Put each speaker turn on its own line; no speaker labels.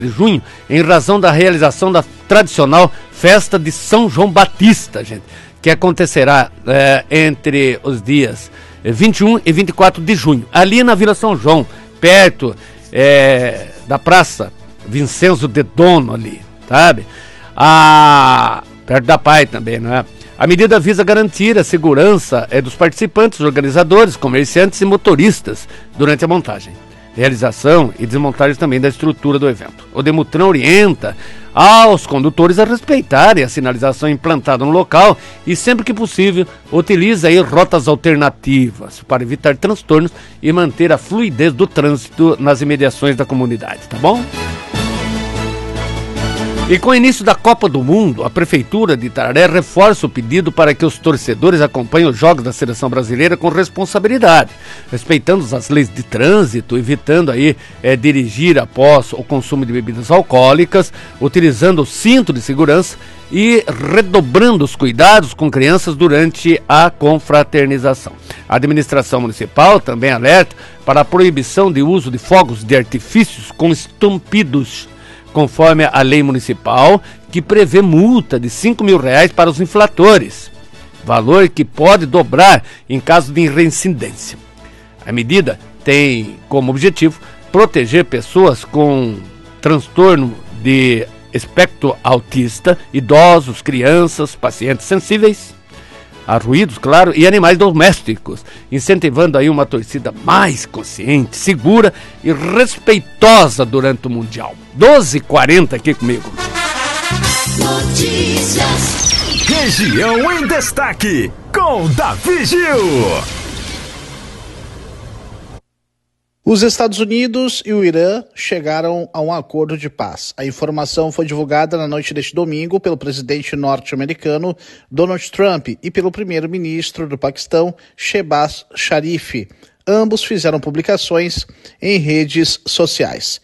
de junho, em razão da realização da tradicional festa de São João Batista, gente, que acontecerá entre os dias 21 e 24 de junho, ali na Vila São João, perto da Praça Vincenzo de Dono ali, sabe? Perto da PAI também, não é? A medida visa garantir a segurança dos participantes, organizadores, comerciantes e motoristas durante a montagem, realização e desmontagem também da estrutura do evento. O Demutran orienta aos condutores a respeitarem a sinalização implantada no local e, sempre que possível, utiliza aí rotas alternativas para evitar transtornos e manter a fluidez do trânsito nas imediações da comunidade, tá bom? E com o início da Copa do Mundo, a Prefeitura de Itararé reforça o pedido para que os torcedores acompanhem os jogos da seleção brasileira com responsabilidade, respeitando as leis de trânsito, evitando aí dirigir após o consumo de bebidas alcoólicas, utilizando o cinto de segurança e redobrando os cuidados com crianças durante a confraternização. A administração municipal também alerta para a proibição de uso de fogos de artifícios com estampidos, conforme a lei municipal, que prevê multa de R$5.000 para os inflatores, valor que pode dobrar em caso de reincidência. A medida tem como objetivo proteger pessoas com transtorno de espectro autista, idosos, crianças, pacientes sensíveis a ruídos, claro, e animais domésticos, incentivando aí uma torcida mais consciente, segura e respeitosa durante o Mundial. 12h40 aqui comigo.
Notícias. Região em Destaque, com Davi Gil.
Os Estados Unidos e o Irã chegaram a um acordo de paz. A informação foi divulgada na noite deste domingo pelo presidente norte-americano Donald Trump e pelo primeiro-ministro do Paquistão, Shehbaz Sharif. Ambos fizeram publicações em redes sociais.